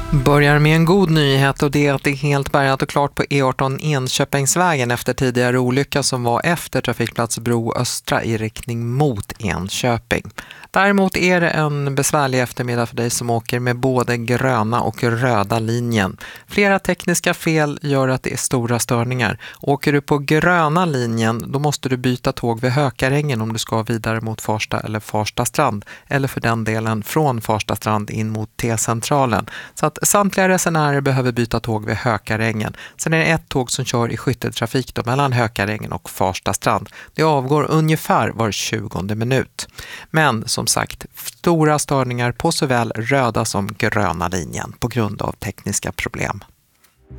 Börjar med en god nyhet och det är att det är helt bärgat och klart på E18 Enköpingsvägen efter tidigare olycka som var efter trafikplats Bro Östra i riktning mot Enköping. Däremot är det en besvärlig eftermiddag för dig som åker med både gröna och röda linjen. Flera tekniska fel gör att det är stora störningar. Åker du på gröna linjen då måste du byta tåg vid Hökarängen om du ska vidare mot Farsta eller Farsta strand. Eller för den delen från Farsta strand in mot T-centralen. Så att samtliga resenärer behöver byta tåg vid Hökarängen. Sen är det ett tåg som kör i skytteltrafik då mellan Hökarängen och Farsta strand. Det avgår ungefär var 20:e minut. Men som sagt, stora störningar på såväl röda som gröna linjen på grund av tekniska problem.